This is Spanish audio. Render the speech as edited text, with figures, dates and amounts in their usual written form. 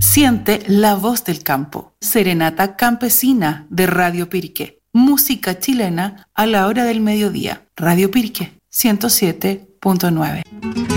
Siente la voz del campo. Serenata campesina de Radio Piriqué. Música chilena a la hora del mediodía. Radio Piriqué 107.9.